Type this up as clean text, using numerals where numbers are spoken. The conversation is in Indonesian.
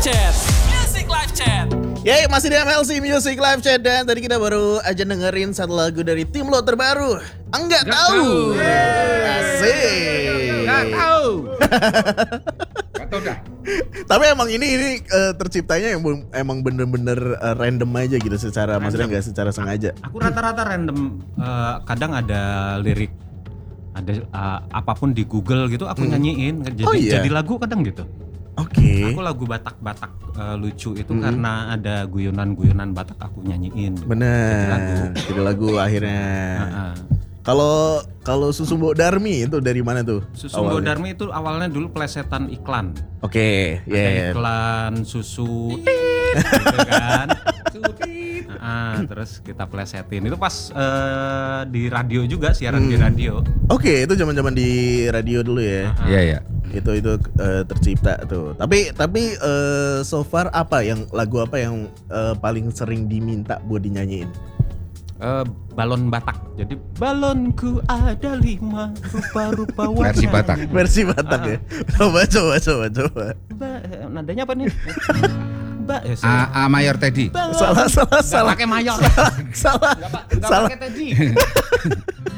Chat. Music Live Chat. Yeay, masih di MLC Music Live Chat. Dan tadi kita baru aja dengerin satu lagu dari tim lo terbaru, Enggak Tahu. Asik. Enggak tahu. Enggak tahu dah. Tapi emang ini terciptanya emang bener-bener random aja gitu secara, maksudnya nggak secara sengaja. Aku rata-rata random, kadang ada lirik, ada apapun di Google gitu aku nyanyiin, jadi lagu kadang gitu. Oke. Aku lagu Batak-Batak lucu itu karena ada guyonan-guyonan Batak aku nyanyiin. Bener. Jadi lagu akhirnya. Kalau Susu Mbok Darmi itu dari mana tuh? Susu Mbok Darmi itu awalnya dulu plesetan iklan. Oke, Ada iklan susu gitu kan. Terus kita plesetin. Itu pas di radio juga, siaran di radio. Oke, itu zaman-zaman di radio dulu ya. Iya, iya. Itu tercipta tuh. Tapi so far lagu apa yang paling sering diminta buat dinyanyiin? Balon Batak. Jadi balonku ada 5 rupa-rupa warna. Versi Batak. Versi Batak ya. Coba. Nadanya apa nih? A mayor Teddy. Salah. Enggak pakai mayor. Salah. Enggak pakai Teddy.